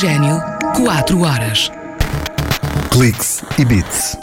Oxigênio, 4 horas. Cliques e Beats.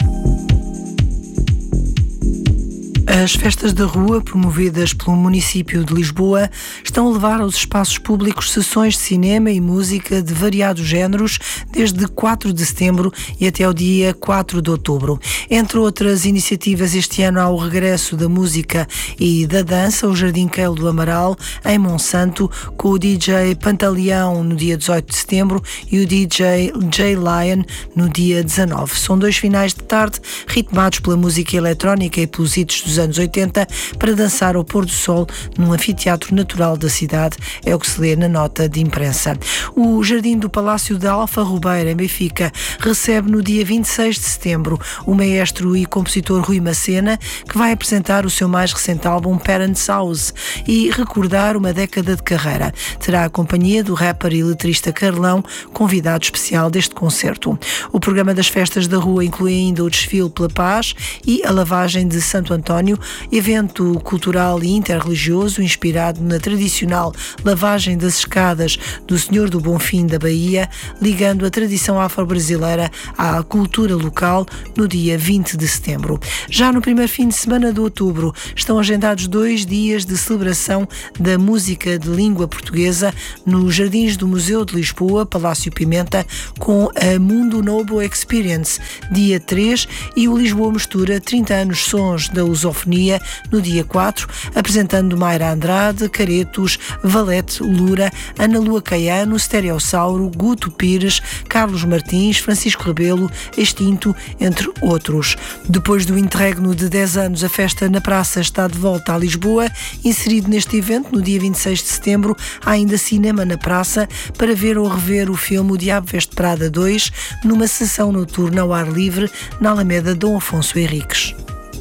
As festas da rua, promovidas pelo município de Lisboa, estão a levar aos espaços públicos sessões de cinema e música de variados géneros desde 4 de setembro e até ao dia 4 de outubro. Entre outras iniciativas, este ano há o regresso da música e da dança ao Jardim Queilo do Amaral, em Monsanto, com o DJ Pantaleão no dia 18 de setembro e o DJ J Lion no dia 19. São 2 finais de tarde ritmados pela música eletrónica e pelos hits dos anos 80 para dançar ao pôr do sol num anfiteatro natural da cidade, é o que se lê na nota de imprensa. O Jardim do Palácio de Alfa Rubeira, em Benfica, recebe no dia 26 de setembro o maestro e compositor Rui Macena, que vai apresentar o seu mais recente álbum Parents House e recordar uma década de carreira. Terá a companhia do rapper e letrista Carlão, convidado especial deste concerto. O programa das festas da rua inclui ainda o desfile pela paz e a lavagem de Santo António, evento cultural e interreligioso inspirado na tradicional lavagem das escadas do Senhor do Bonfim da Bahia, ligando a tradição afro-brasileira à cultura local no dia 20 de setembro. Já no primeiro fim de semana de outubro estão agendados 2 dias de celebração da música de língua portuguesa nos Jardins do Museu de Lisboa, Palácio Pimenta, com a Mundo Novo Experience, dia 3, e o Lisboa Mistura 30 anos sons da lusofonia no dia 4, apresentando Mayra Andrade, Caretos, Valete Lura, Ana Lua Caiano, Stereossauro, Guto Pires, Carlos Martins, Francisco Rebelo, Extinto, entre outros. Depois do interregno de 10 anos, a festa na praça está de volta a Lisboa. Inserido neste evento, no dia 26 de setembro, há ainda cinema na praça para ver ou rever o filme O Diabo Veste Prada 2, numa sessão noturna ao ar livre na Alameda Dom Afonso Henriques.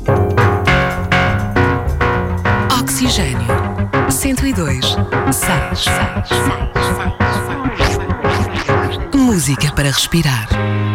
Oxigênio 102.6. Música para respirar.